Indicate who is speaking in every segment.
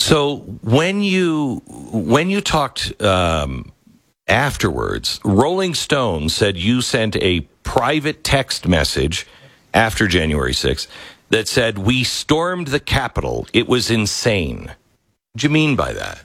Speaker 1: So when you talked afterwards, Rolling Stone said you sent a private text message after January 6th that said, "We stormed the Capitol. It was insane." What do you mean by that?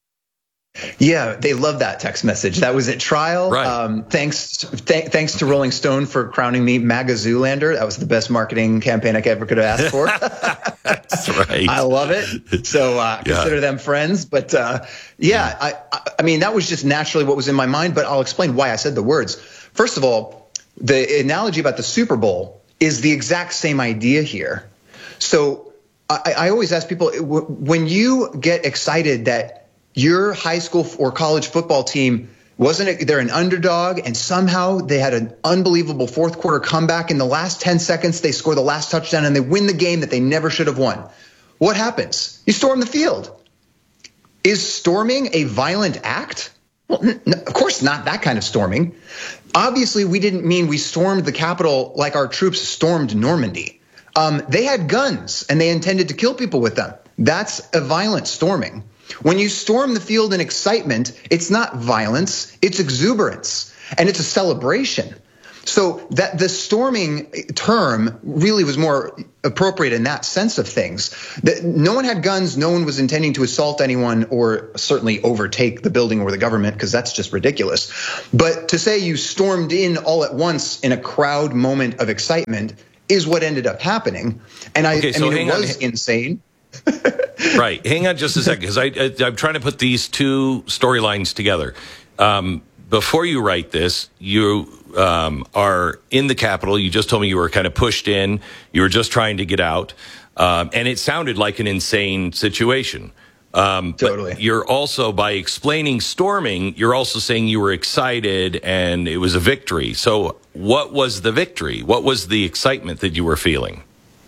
Speaker 2: Yeah, they love that text message. That was at trial.
Speaker 1: Right.
Speaker 2: Thanks to Rolling Stone for crowning me MAGA Zoolander. That was the best marketing campaign I ever could have asked for.
Speaker 1: That's right.
Speaker 2: I love it. So consider them friends. But I mean, that was just naturally what was in my mind. But I'll explain why I said the words. First of all, the analogy about the Super Bowl is the exact same idea here. So I always ask people, when you get excited that your high school or college football team they're an underdog and somehow they had an unbelievable fourth quarter comeback in the last 10 seconds, they score the last touchdown and they win the game that they never should have won. What happens? You storm the field. Is storming a violent act? Well, of course not that kind of storming. Obviously, we didn't mean we stormed the Capitol like our troops stormed Normandy. They had guns and they intended to kill people with them. That's a violent storming. When you storm the field in excitement, it's not violence, it's exuberance, and it's a celebration. So that the storming term really was more appropriate in that sense of things. That no one had guns, no one was intending to assault anyone or certainly overtake the building or the government, because that's just ridiculous. But to say you stormed in all at once in a crowd moment of excitement is what ended up happening. And it was insane.
Speaker 1: Right. Hang on just a second, because I'm trying to put these two storylines together. Before you write this, you are in the Capitol. You just told me you were kind of pushed in. You were just trying to get out. And it sounded like an insane situation.
Speaker 2: Totally.
Speaker 1: But you're also, by explaining storming, you're also saying you were excited and it was a victory. So what was the victory? What was the excitement that you were feeling?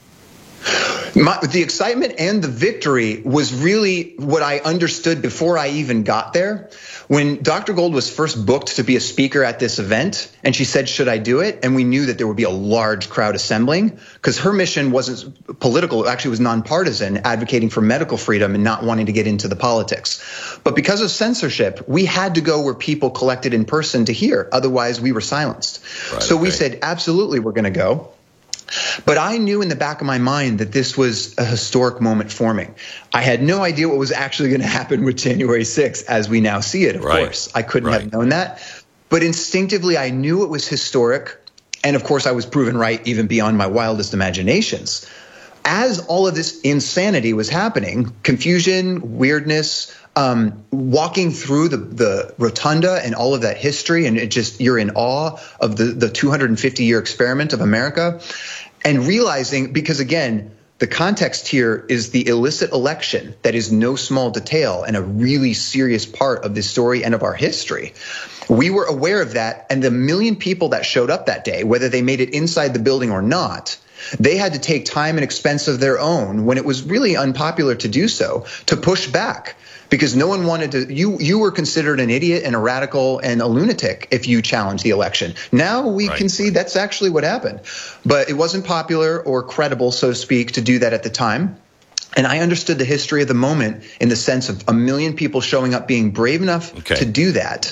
Speaker 2: The excitement and the victory was really what I understood before I even got there. When Dr. Gold was first booked to be a speaker at this event, and she said, should I do it? And we knew that there would be a large crowd assembling, because her mission wasn't political, it actually was nonpartisan, advocating for medical freedom and not wanting to get into the politics. But because of censorship, we had to go where people collected in person to hear. Otherwise, we were silenced. Right, so we said, absolutely, we're going to go. But I knew in the back of my mind that this was a historic moment forming. I had no idea what was actually going to happen with January 6th as we now see it, of course. I couldn't have known that. But instinctively, I knew it was historic. And of course, I was proven right even beyond my wildest imaginations. As all of this insanity was happening, confusion, weirdness, walking through the rotunda and all of that history, and you're in awe of the 250-year experiment of America. And realizing, because again, the context here is the illicit election that is no small detail and a really serious part of this story and of our history. We were aware of that, and the 1 million people that showed up that day, whether they made it inside the building or not, they had to take time and expense of their own, when it was really unpopular to do so, to push back. Because no one wanted to, you were considered an idiot and a radical and a lunatic if you challenged the election. Now we can see that's actually what happened. But it wasn't popular or credible, so to speak, to do that at the time. And I understood the history of the moment in the sense of 1 million people showing up, being brave enough to do that.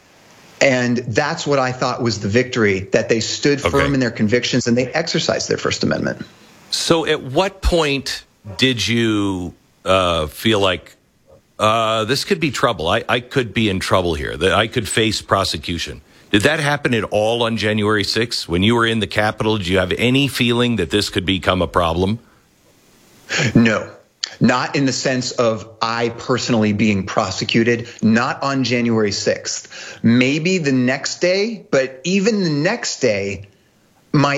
Speaker 2: And that's what I thought was the victory, that they stood firm in their convictions and they exercised their First Amendment.
Speaker 1: So at what point did you feel like, this could be trouble? I could be in trouble here, that I could face prosecution. Did that happen at all on January 6th? When you were in the Capitol, did you have any feeling that this could become a problem?
Speaker 2: No, not in the sense of I personally being prosecuted, not on January 6th. Maybe the next day, but even the next day, my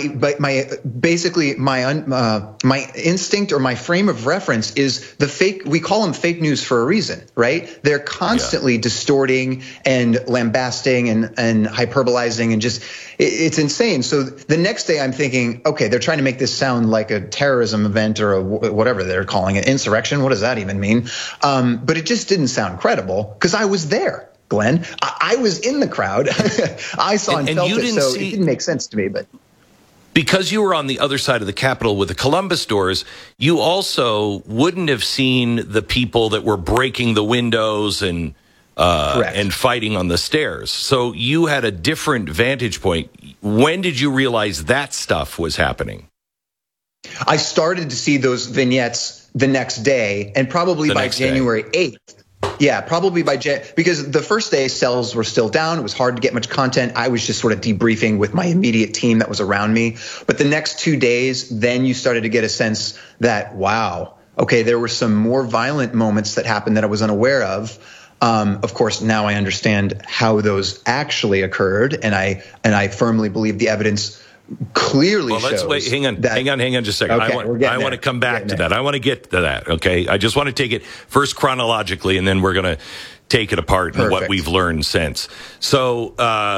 Speaker 2: instinct or my frame of reference is the fake. We call them fake news for a reason, right? They're constantly distorting and lambasting and hyperbolizing and just it's insane. So the next day I'm thinking, okay, they're trying to make this sound like a terrorism event or whatever they're calling it, insurrection. What does that even mean? But it just didn't sound credible because I was there, Glenn. I was in the crowd. I saw and felt it, so it didn't make sense to me, but.
Speaker 1: because you were on the other side of the Capitol with the Columbus doors, you also wouldn't have seen the people that were breaking the windows and fighting on the stairs. So you had a different vantage point. When did you realize that stuff was happening?
Speaker 2: I started to see those vignettes the next day, and probably by January 8th. Yeah, probably because the first day cells were still down. It was hard to get much content. I was just sort of debriefing with my immediate team that was around me. But the next 2 days, then you started to get a sense that, wow, okay, there were some more violent moments that happened that I was unaware of. Of course, now I understand how those actually occurred, and I firmly believe the evidence clearly shows.
Speaker 1: Let's wait. Hang on just a second.
Speaker 2: Okay,
Speaker 1: I want to come back to that. I want to get to that. Okay, I just want to take it first chronologically, and then we're going to take it apart and what we've learned since. So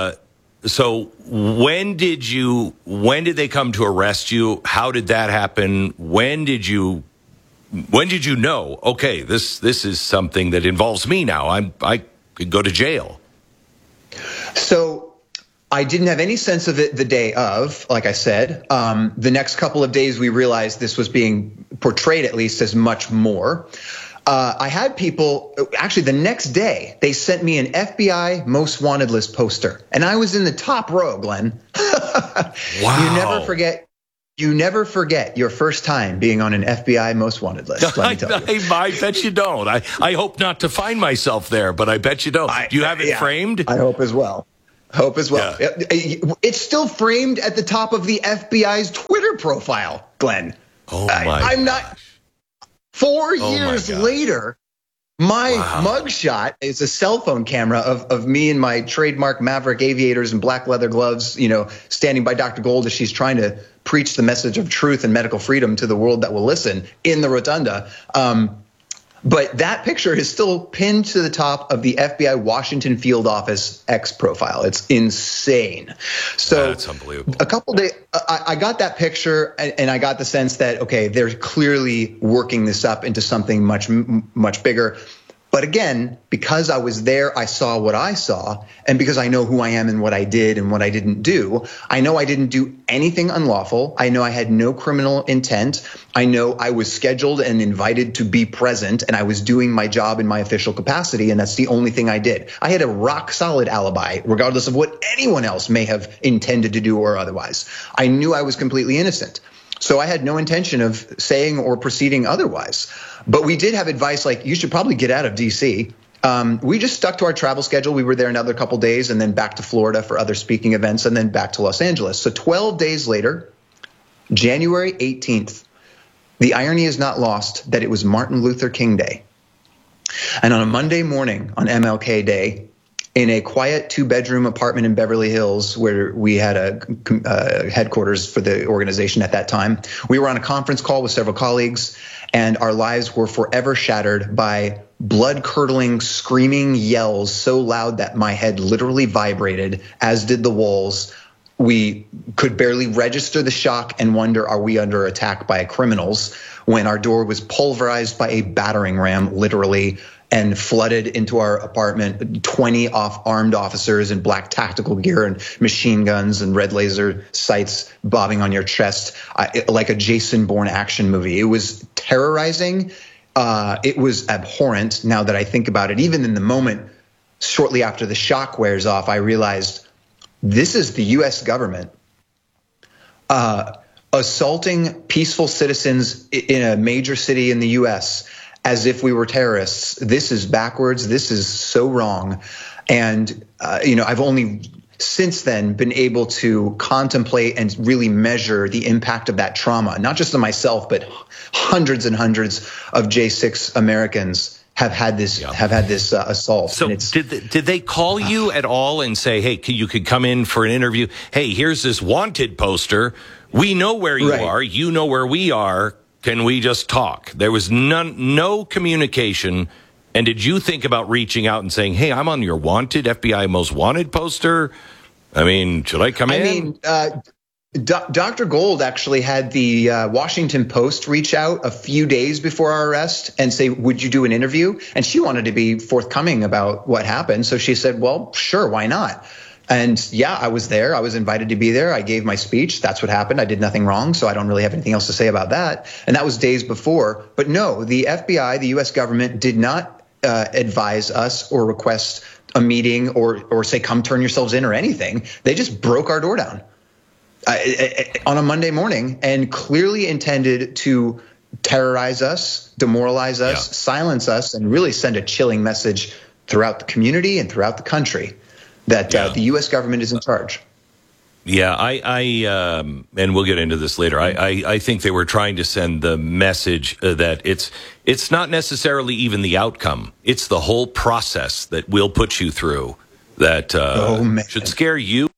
Speaker 1: when did they come to arrest you? How did that happen? When did you know? Okay, this is something that involves me now. I could go to jail.
Speaker 2: So I didn't have any sense of it the day of, like I said. The next couple of days, we realized this was being portrayed, at least, as much more. I had people, actually, the next day, they sent me an FBI Most Wanted list poster, and I was in the top row, Glenn.
Speaker 1: Wow.
Speaker 2: You never forget your first time being on an FBI Most Wanted list. Let me tell you.
Speaker 1: I bet you don't. I hope not to find myself there, but I bet you don't. Do you have it framed?
Speaker 2: I hope as well. Yeah. It's still framed at the top of the FBI's Twitter profile, Glenn.
Speaker 1: Oh my!
Speaker 2: I'm not. 4 years later, my mugshot is a cell phone camera of me in my trademark Maverick aviators and black leather gloves, standing by Dr. Gold as she's trying to preach the message of truth and medical freedom to the world that will listen in the rotunda. But that picture is still pinned to the top of the FBI Washington field office X profile. It's insane. So
Speaker 1: that's unbelievable.
Speaker 2: A couple days, I got that picture, and I got the sense that, okay, they're clearly working this up into something much, much bigger. But again, because I was there, I saw what I saw. And because I know who I am and what I did and what I didn't do, I know I didn't do anything unlawful. I know I had no criminal intent. I know I was scheduled and invited to be present, and I was doing my job in my official capacity. And that's the only thing I did. I had a rock solid alibi, regardless of what anyone else may have intended to do or otherwise. I knew I was completely innocent. So I had no intention of saying or proceeding otherwise. But we did have advice like, you should probably get out of D.C. We just stuck to our travel schedule. We were there another couple days and then back to Florida for other speaking events and then back to Los Angeles. So 12 days later, January 18th, the irony is not lost that it was Martin Luther King Day. And on a Monday morning on MLK Day, in a quiet 2-bedroom apartment in Beverly Hills, where we had a headquarters for the organization at that time, we were on a conference call with several colleagues, and our lives were forever shattered by blood-curdling, screaming yells so loud that my head literally vibrated, as did the walls. We could barely register the shock and wonder, are we under attack by criminals, when our door was pulverized by a battering ram, literally, and flooded into our apartment, 20 armed officers in black tactical gear and machine guns and red laser sights bobbing on your chest, like a Jason Bourne action movie. It was terrorizing. It was abhorrent now that I think about it. Even in the moment, shortly after the shock wears off, I realized this is the U.S. government assaulting peaceful citizens in a major city in the U.S. as if we were terrorists. This is backwards. This is so wrong. And, I've only since then been able to contemplate and really measure the impact of that trauma, not just on myself, but hundreds and hundreds of J6 Americans have had this assault.
Speaker 1: So did they call you at all and say, hey, you could come in for an interview? Hey, here's this wanted poster. We know where you are. You know where we are. Can we just talk? There was no communication. And did you think about reaching out and saying, hey, I'm on your wanted FBI Most Wanted poster? I mean, should I come in?
Speaker 2: Dr. Gold actually had the Washington Post reach out a few days before our arrest and say, would you do an interview? And she wanted to be forthcoming about what happened. So she said, well, sure, why not? And yeah, I was there. I was invited to be there. I gave my speech. That's what happened. I did nothing wrong. So I don't really have anything else to say about that. And that was days before. But no, the FBI, the U.S. government did not advise us or request a meeting or say, come turn yourselves in or anything. They just broke our door down on a Monday morning and clearly intended to terrorize us, demoralize us, silence us, and really send a chilling message throughout the community and throughout the country that the U.S. government is in charge.
Speaker 1: Yeah, and we'll get into this later. I think they were trying to send the message that it's not necessarily even the outcome. It's the whole process that we'll put you through that should scare you.